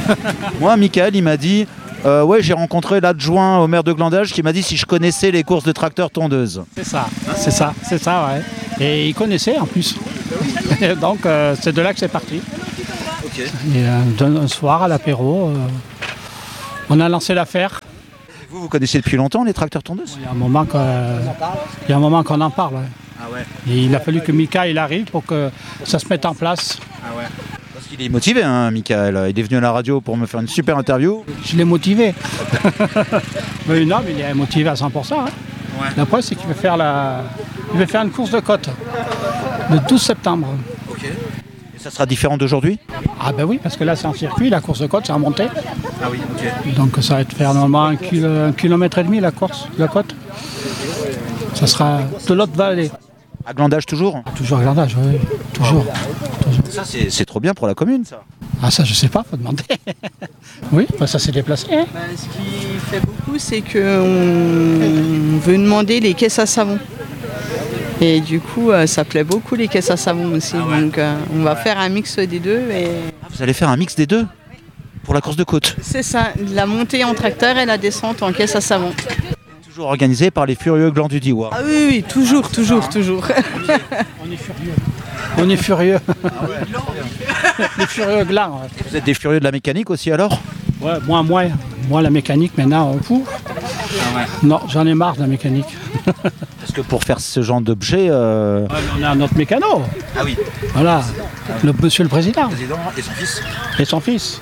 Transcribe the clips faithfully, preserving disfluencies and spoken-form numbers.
Moi, Michael, il m'a dit, euh, ouais, j'ai rencontré l'adjoint au maire de Glandage qui m'a dit si je connaissais les courses de tracteurs tondeuses. C'est ça, c'est ça, c'est ça, ouais. Et il connaissait en plus. Donc euh, c'est de là que c'est parti. Okay. Et euh, un soir à l'apéro, euh, on a lancé l'affaire. Vous, vous connaissez depuis longtemps les tracteurs tondeuses? Il y a un moment que, euh, il y a un moment qu'on en parle. Ouais. Ah ouais. Et il a fallu que Mika il arrive pour que ça se mette en place. Ah ouais. Parce qu'il est motivé, hein, Michael. Il est venu à la radio pour me faire une super interview. Je l'ai motivé. Mais non, mais il est motivé à cent pour cent. Hein. Ouais. La preuve, c'est qu'il veut faire la, il veut faire une course de côte le douze septembre. Ok. Et ça sera différent d'aujourd'hui? Ah ben oui, parce que là c'est en circuit, la course de côte, c'est en montée. Ah oui, ok. Donc ça va être faire normalement un, kilo, un kilomètre et demi la course, la côte. Ça sera de l'autre vallée. À Glandage toujours? Toujours à Glandage, oui. Toujours. toujours. Ça c'est, c'est trop bien pour la commune, ça. Ah ça je sais pas, faut demander. Oui, bah, ça s'est déplacé. Hein. Bah, ce qui fait beaucoup, c'est qu'on veut demander les caisses à savon. Et du coup, euh, ça plaît beaucoup les caisses à savon aussi. Ah ouais. Donc euh, on va ouais. faire un mix des deux. Et... Ah, vous allez faire un mix des deux? Pour la course de côte? C'est ça, la montée en tracteur et la descente en caisse à savon. Toujours organisé par les furieux glands du Diois. Ah oui, oui, toujours, toujours, toujours. On est furieux. On est furieux. Ah ouais. Les furieux glands. Ouais. Vous êtes des furieux de la mécanique aussi alors? Ouais, moi, moi, moi la mécanique maintenant, on fout. Ah ouais. Non, j'en ai marre de la mécanique. Parce que pour faire ce genre d'objet... Euh... Ouais, on a notre mécano. Ah oui. Voilà, le monsieur le président. Le président et son fils. Et son fils.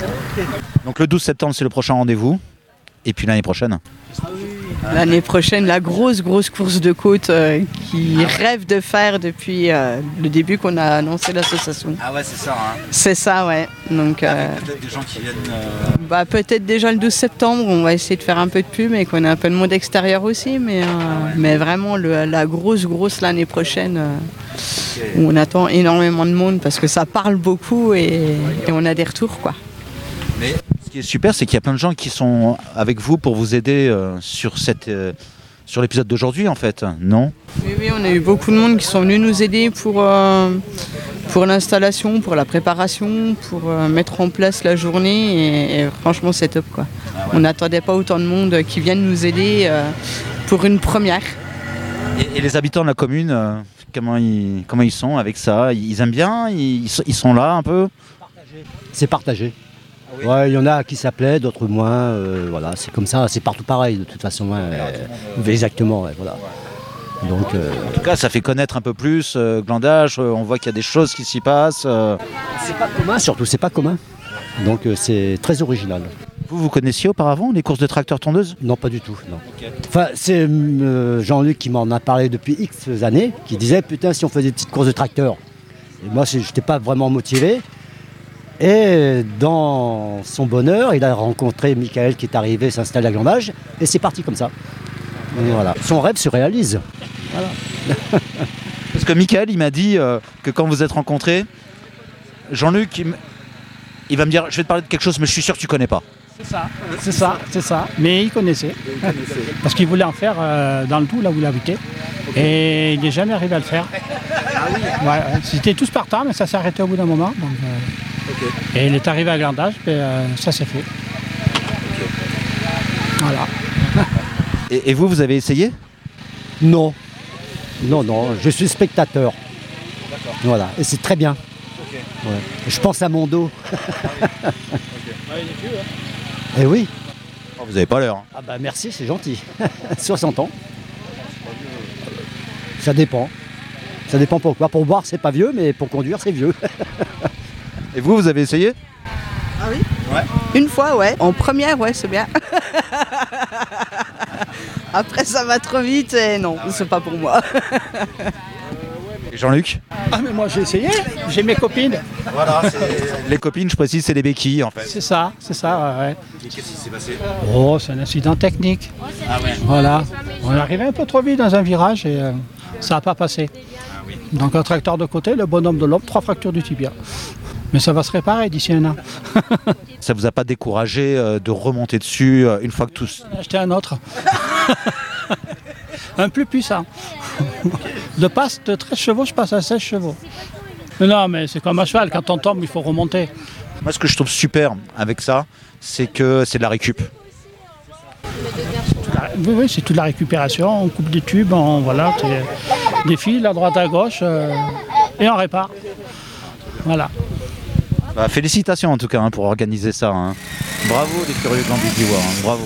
Donc le douze septembre, c'est le prochain rendez-vous. Et puis l'année prochaine? L'année prochaine, la grosse, grosse course de côte euh, qui ah ouais. rêve de faire depuis euh, le début qu'on a annoncé l'association. Ah ouais, c'est ça. Hein. C'est ça, ouais. Donc, Avec euh, peut-être des gens qui viennent... Euh... Bah, peut-être déjà le douze septembre, on va essayer de faire un peu de pub et qu'on ait un peu de monde extérieur aussi. Mais, euh, ouais. mais vraiment, le, la grosse, grosse l'année prochaine, euh, okay. où on attend énormément de monde parce que ça parle beaucoup et, et on a des retours, quoi. Mais ce qui est super, c'est qu'il y a plein de gens qui sont avec vous pour vous aider euh, sur, cette, euh, sur l'épisode d'aujourd'hui, en fait, non? Oui, oui, on a eu beaucoup de monde qui sont venus nous aider pour, euh, pour l'installation, pour la préparation, pour euh, mettre en place la journée. Et, et franchement, c'est top, quoi. Ah ouais. On n'attendait pas autant de monde qui viennent nous aider euh, pour une première. Et, et les habitants de la commune, euh, comment, ils, comment ils sont avec ça? Ils aiment bien? Ils, ils sont là un peu? C'est partagé. Oui. Ouais, il y en a qui s'appelaient, d'autres moins. Euh, voilà, c'est comme ça, c'est partout pareil de toute façon. Ouais, euh, exactement, ouais, voilà. Donc, euh... en tout cas, ça fait connaître un peu plus euh, Glandage. Euh, on voit qu'il y a des choses qui s'y passent. Euh... C'est pas commun, surtout, c'est pas commun. Donc, euh, c'est très original. Vous, vous connaissiez auparavant les courses de tracteurs tondeuses? Non, pas du tout. Non. Okay. Enfin, c'est euh, Jean-Luc qui m'en a parlé depuis X années, qui disait putain, si on faisait des petites courses de tracteurs. Et moi, je n'étais pas vraiment motivé. Et dans son bonheur, il a rencontré Michael qui est arrivé s'installer à Glandage et c'est parti comme ça. Et voilà. Son rêve se réalise. Voilà. Parce que Michael, il m'a dit euh, que quand vous êtes rencontrés, Jean-Luc, il, il va me dire, je vais te parler de quelque chose, mais je suis sûr que tu connais pas. C'est ça, c'est ça, c'est ça. Mais il connaissait. Il connaissait. Parce qu'il voulait en faire euh, dans le tout, là où il habitait. Okay. Et il n'est jamais arrivé à le faire. Ah oui. Ouais, c'était tous partants, mais ça s'est arrêté au bout d'un moment. Donc, euh... Okay. Et il est arrivé à Glandage, et euh, ça s'est fait. Okay. Voilà. et, et vous, vous avez essayé? Non. Non, non, je suis spectateur. D'accord. Voilà, et c'est très bien. Okay. Ouais. Je pense à mon dos. Ah oui. Okay. Ouais, il est vieux, hein. Eh oui. Oh, vous n'avez pas l'heure. Hein. Ah bah merci, c'est gentil. soixante ans. Ça dépend. Ça dépend pourquoi. Pour boire, c'est pas vieux, mais pour conduire, c'est vieux. Et vous, vous avez essayé? Ah oui? Ouais. Une fois, ouais. En première, ouais, c'est bien. Après, ça va trop vite et non, ah ouais. C'est pas pour moi. Et Jean-Luc? Ah mais moi j'ai essayé, j'ai mes copines. Voilà, c'est... les copines, je précise, c'est les béquilles en fait. C'est ça, c'est ça, ouais. Et qu'est-ce qui s'est passé? Oh, c'est un incident technique. Ah ouais. Voilà, on est arrivé un peu trop vite dans un virage et euh, ça n'a pas passé. Ah oui. Donc un tracteur de côté, le bonhomme de l'homme, trois fractures du tibia. Mais ça va se réparer d'ici un an. Ça vous a pas découragé euh, de remonter dessus euh, une fois que tous... J'en ai acheté un autre. Un plus puissant. De passe de treize chevaux, je passe à seize chevaux. Mais non, mais c'est comme un cheval, quand on tombe, il faut remonter. Moi, ce que je trouve super avec ça, c'est que c'est de la récup. Oui, oui, c'est toute la récupération, on coupe des tubes, on voilà, des fils à droite à gauche euh, et on répare. Voilà. Bah, félicitations en tout cas hein, pour organiser ça. Hein. Bravo les curieux de l'Ambitivoire, hein, bravo.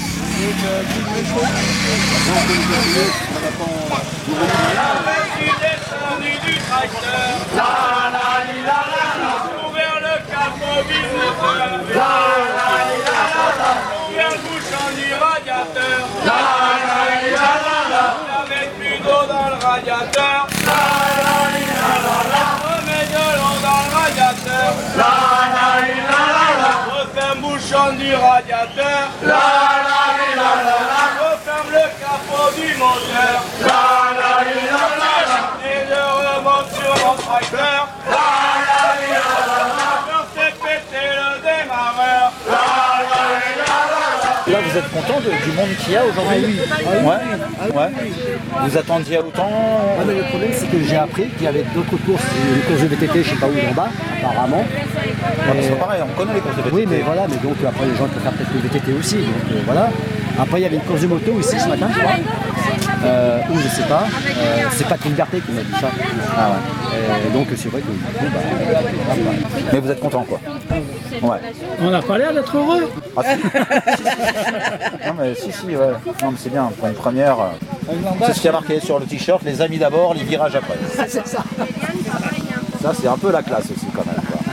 Radiateur, la la la la la, remets de l'eau dans le radiateur, la la la la la, referme bouchon du radiateur, la la la la la, referme le capot du moteur, la la la la la, et je remonte sur mon tracteur, la la la la la, je fais péter le démarreur, la la la la la. Là vous êtes content de- du monde qu'il y a aujourd'hui? Ah oui. Ah oui. Ouais. Ouais. Vous attendiez autant? Ah, mais le problème, c'est que j'ai appris qu'il y avait d'autres courses, une course de V T T, je sais pas où, en bas, apparemment. Ouais, c'est pareil, on connaît les courses de V T T. Oui, mais voilà, mais donc après les gens préfèrent peut-être le V T T aussi, donc euh, voilà. Après, il y avait une course de moto ici ce matin, je crois. Euh, ou je sais pas. Euh, c'est pas de liberté qui m'a dit ça. Ah ouais. Et donc c'est vrai que du coup, bah, voilà. Mais vous êtes content quoi? Ouais. On n'a pas l'air d'être heureux. Ah, si. Non mais si si ouais. Non mais c'est bien pour une première. euh, C'est ce qui a marqué sur le t-shirt, les amis d'abord, les virages après. C'est ça. Ça c'est un peu la classe aussi quand même. Quoi.